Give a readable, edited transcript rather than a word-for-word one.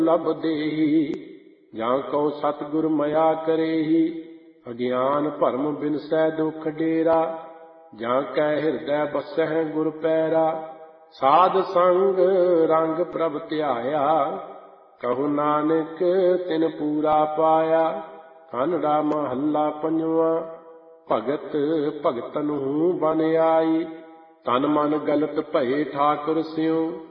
ਲਭ ਦੇਹੀ। ਜਾਂ ਕਉ ਸਤਿਗੁਰ ਮਇਆ ਕਰੇਹੀ, ਅਗਿਆਨ ਭਰਮ ਬਿਨਸੈ ਦੁਖ ਡੇਰਾ। ਜਾਂ ਕੈ ਹਿਰਦੈ ਬਸਹਿ ਗੁਰ ਪੈਰਾ, ਸਾਧ ਸੰਗ ਰੰਗ ਪ੍ਰਭ ਧਿਆਇਆ। ਕਹੂ ਨਾਨਕ ਤਿਨ ਪੂਰਾ ਪਾਇਆ। ਕਾਨੜਾ ਮਹੱਲਾ ਪੰਜਵਾਂ। ਭਗਤ ਭਗਤਨੁ ਬਨ ਆਈ, ਤਨ ਮਨ ਗਲਤ ਭਏ ਠਾਕੁਰ ਸਿਉ।